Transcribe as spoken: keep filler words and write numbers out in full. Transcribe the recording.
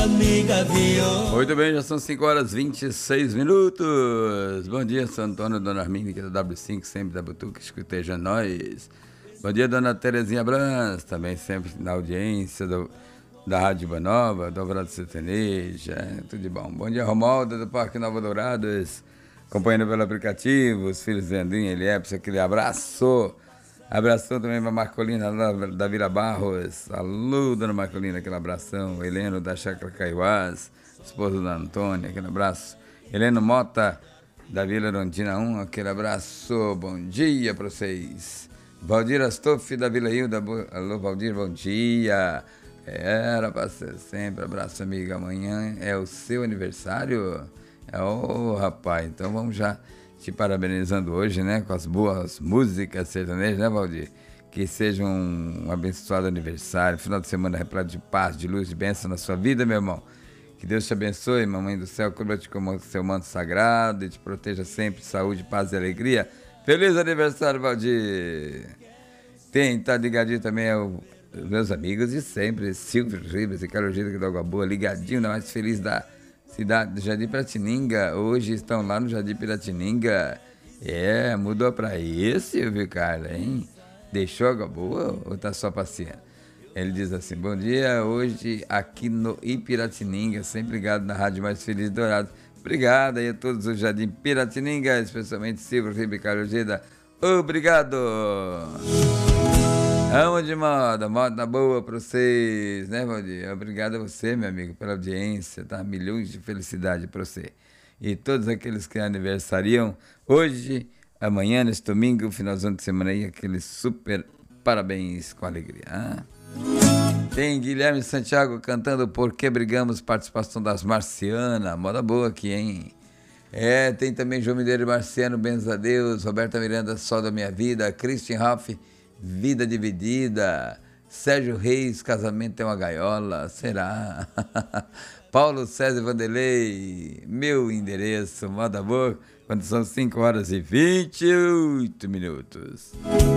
amiga viu. Muito bem, já são cinco horas e vinte e seis minutos. Bom dia, seu Antônio, dona Arminda, que é da W cinco, sempre da Butuca, escuteja nós. Bom dia, dona Terezinha Brans, também sempre na audiência do, da Rádio Banova, do Alvorada Sertaneja, é, tudo de bom. Bom dia, Romaldo, do Parque Nova Dourados, acompanhando pelo aplicativo, os filhos de Andrinha, Eliepes, aquele abraço. Abração também para Marcolina da, da Vila Barros. Alô, dona Marcolina, aquele abração. Heleno da Chácara Caiuás, esposa da Antônia, aquele abraço. Heleno Mota da Vila Rondina um, aquele abraço. Bom dia para vocês. Valdir Astoff da Vila Hilda. Alô, Valdir, bom dia. Era para ser sempre. Abraço, amiga. Amanhã é o seu aniversário? É, ô, oh, rapaz, então vamos já te parabenizando hoje, né, com as boas músicas sertanejas, né, Valdir? Que seja um, um abençoado aniversário, final de semana repleto de paz, de luz, de bênção na sua vida, meu irmão. Que Deus te abençoe, mamãe do céu, cubra-te com o seu manto sagrado e te proteja sempre, saúde, paz e alegria. Feliz aniversário, Valdir! Tem, tá ligadinho também aos meus amigos de sempre, Silvio Ribas e Carlos Gita, que dá água boa, ligadinho, na mais feliz da cidade do Jardim Piratininga. Hoje estão lá no Jardim Piratininga. É, mudou pra isso, Silvio Carlos, hein? Deixou água boa ou tá só passeando? Ele diz assim, bom dia, hoje aqui no Ipiratininga, sempre ligado na Rádio Mais Feliz Dourado. Obrigado aí a todos do Jardim Piratininga, especialmente Silvio Ribeiro e Carlos Gita. Obrigado! Amo de moda, moda boa pra vocês, né, Valdir? Obrigado a você, meu amigo, pela audiência, tá? Milhões de felicidade pra você. E todos aqueles que aniversariam hoje, amanhã, nesse domingo, finalzão de semana aí, aqueles super parabéns com alegria. Ah? Tem Guilherme Santiago cantando Por Que Brigamos, participação das Marcianas, moda boa aqui, hein? É, tem também João Mineiro e Marciano, benza a Deus, Roberta Miranda, Sol da Minha Vida, Christian Ralph, Vida Dividida, Sérgio Reis, Casamento é uma Gaiola, será? Paulo César Vanderlei, meu endereço, moda boa, quando são cinco horas e vinte e oito minutos.